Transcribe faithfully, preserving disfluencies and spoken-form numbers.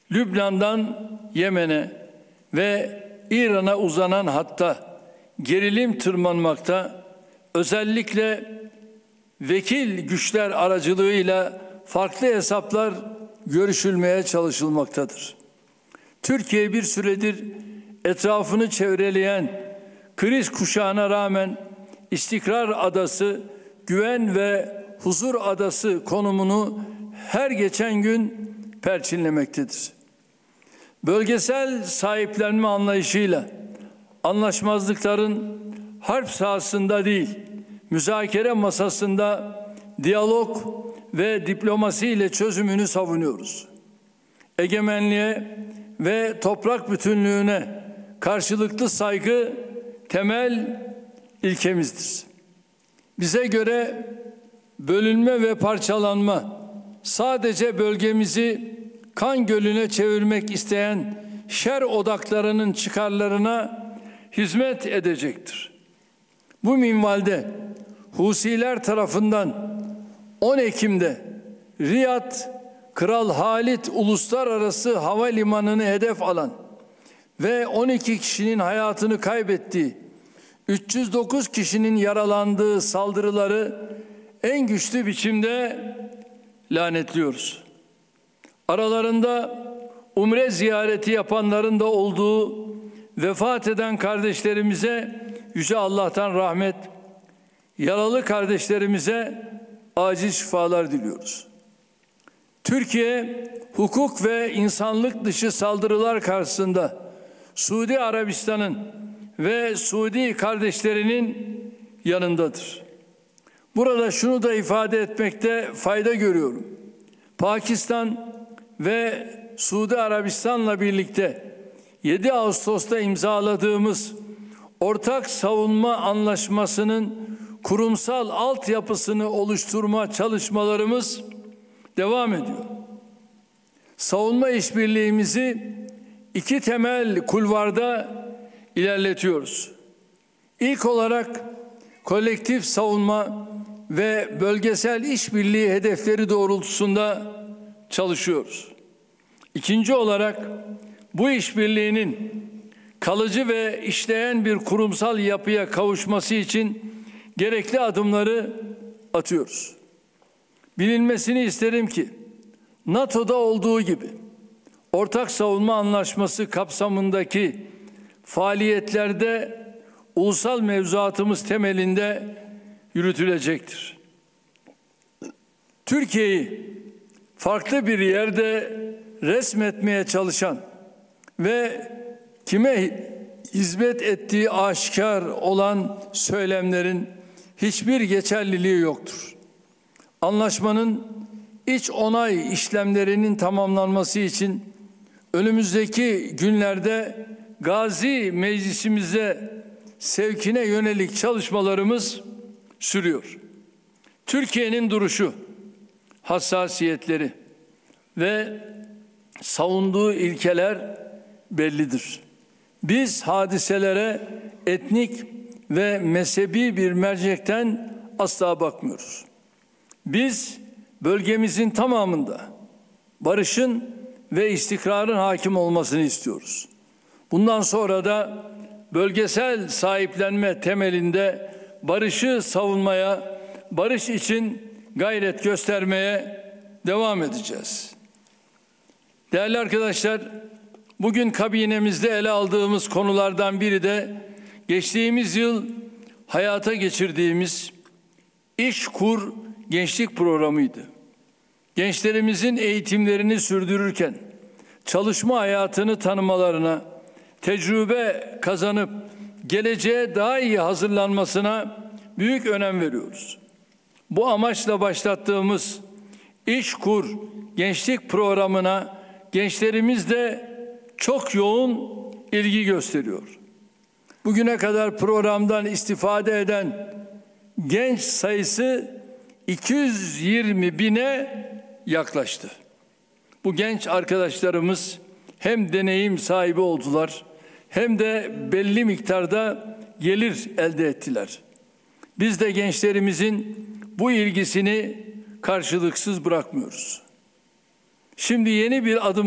Lübnan'dan Yemen'e ve İran'a uzanan hatta gerilim tırmanmakta, özellikle vekil güçler aracılığıyla farklı hesaplar görüşülmeye çalışılmaktadır. Türkiye bir süredir etrafını çevreleyen kriz kuşağına rağmen istikrar adası, güven ve huzur adası konumunu her geçen gün perçinlemektedir. Bölgesel sahiplenme anlayışıyla anlaşmazlıkların harp sahasında değil, müzakere masasında diyalog ve diplomasiyle çözümünü savunuyoruz. Egemenliğe ve toprak bütünlüğüne karşılıklı saygı temel ilkemizdir. Bize göre bölünme ve parçalanma sadece bölgemizi kan gölüne çevirmek isteyen şer odaklarının çıkarlarına hizmet edecektir. Bu minvalde Husiler tarafından on Ekim'de Riyad Kral Halid Uluslararası Havalimanı'nı hedef alan ve on iki kişinin hayatını kaybettiği, üç yüz dokuz kişinin yaralandığı saldırıları en güçlü biçimde lanetliyoruz. Aralarında umre ziyareti yapanların da olduğu vefat eden kardeşlerimize Yüce Allah'tan rahmet, yaralı kardeşlerimize acil şifalar diliyoruz. Türkiye, hukuk ve insanlık dışı saldırılar karşısında Suudi Arabistan'ın ve Suudi kardeşlerinin yanındadır. Burada şunu da ifade etmekte fayda görüyorum. Pakistan ve Suudi Arabistan'la birlikte yedi Ağustos'ta imzaladığımız ortak savunma anlaşmasının kurumsal altyapısını oluşturma çalışmalarımız devam ediyor. Savunma işbirliğimizi iki temel kulvarda ilerletiyoruz. İlk olarak kolektif savunma ve bölgesel işbirliği hedefleri doğrultusunda çalışıyoruz. İkinci olarak bu işbirliğinin kalıcı ve işleyen bir kurumsal yapıya kavuşması için gerekli adımları atıyoruz. Bilinmesini isterim ki NATO'da olduğu gibi ortak savunma anlaşması kapsamındaki faaliyetlerde ulusal mevzuatımız temelinde yürütülecektir. Türkiye'yi farklı bir yerde resmetmeye çalışan ve kime hizmet ettiği aşikar olan söylemlerin hiçbir geçerliliği yoktur. Anlaşmanın iç onay işlemlerinin tamamlanması için önümüzdeki günlerde Gazi Meclisimize sevkine yönelik çalışmalarımız sürüyor. Türkiye'nin duruşu, hassasiyetleri ve savunduğu ilkeler bellidir. Biz hadiselere etnik ve mezhebi bir mercekten asla bakmıyoruz. Biz bölgemizin tamamında barışın ve istikrarın hakim olmasını istiyoruz. Bundan sonra da bölgesel sahiplenme temelinde barışı savunmaya, barış için gayret göstermeye devam edeceğiz. Değerli arkadaşlar, bugün kabinemizde ele aldığımız konulardan biri de geçtiğimiz yıl hayata geçirdiğimiz İşkur Gençlik Programı'ydı. Gençlerimizin eğitimlerini sürdürürken çalışma hayatını tanımalarına, tecrübe kazanıp geleceğe daha iyi hazırlanmasına büyük önem veriyoruz. Bu amaçla başlattığımız İşkur Gençlik Programı'na gençlerimiz de çok yoğun ilgi gösteriyor. Bugüne kadar programdan istifade eden genç sayısı iki yüz yirmi bine yaklaştı. Bu genç arkadaşlarımız hem deneyim sahibi oldular hem de belli miktarda gelir elde ettiler. Biz de gençlerimizin bu ilgisini karşılıksız bırakmıyoruz. Şimdi yeni bir adım